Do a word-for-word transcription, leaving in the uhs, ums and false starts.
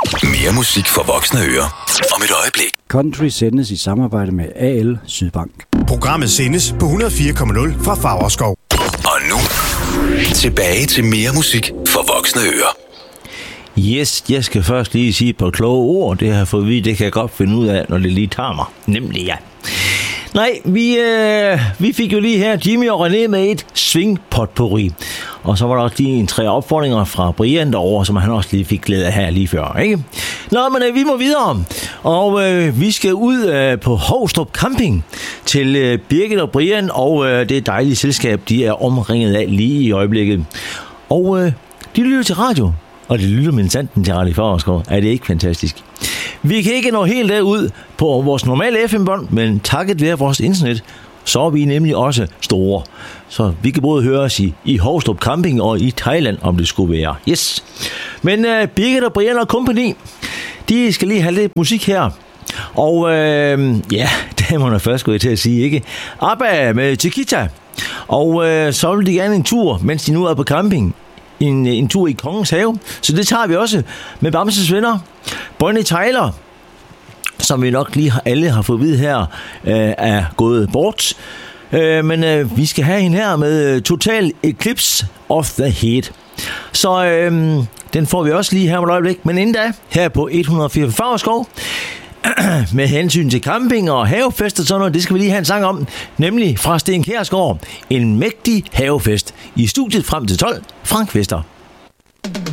Mere musik for voksne ører. Om et øjeblik. Country sendes i samarbejde med A L Sydbank. Programmet sendes på hundrede og fire komma nul fra Favrskov. Og nu, tilbage til mere musik for voksne ører. Yes, jeg skal først lige sige et par kloge ord. Det har jeg fået at vide, det kan jeg godt finde ud af, når det lige tager mig. Nemlig ja. Nej, vi, øh, vi fik jo lige her Jimmy og René med et swing-potpourri. Og så var der også lige en tre opfordringer fra Brian derovre, som han også lige fik glæde af her lige før, ikke? Nå, men øh, vi må videre. Og øh, vi skal ud øh, på Hovstrup Camping til øh, Birgit og Brian og øh, det dejlige selskab, de er omringet af lige i øjeblikket. Og øh, de lytter til radio. Og det lytter med santen til Radio Favrskov. Er det ikke fantastisk? Vi kan ikke nå helt derud på vores normale F M-bånd, men takket være vores internet, så er vi nemlig også store. Så vi kan både høre os i, i Hovstrup Camping og i Thailand, om det skulle være. Yes. Men uh, Birgit og Brian og company, de skal lige have lidt musik her. Og uh, ja, det må man først gå til at sige, ikke? ABBA med Chiquita. Og uh, så vil de gerne en tur, mens de nu er på camping. En, en tur i Kongens Have. Så det tager vi også med Bamses venner. Bonnie Tyler, som vi nok lige alle har fået at vide her, øh, er gået bort. Øh, men øh, vi skal have hende her med Total Eclipse of the Head. Så øh, den får vi også lige her om et øjeblik. Men inden da, her på et hundrede og fire Favrskov, med hensyn til camping og havefest og sådan noget, det skal vi lige have en sang om, nemlig fra Sten Kjærsgaard, en mægtig havefest. I studiet frem til tolv, Frank Vester.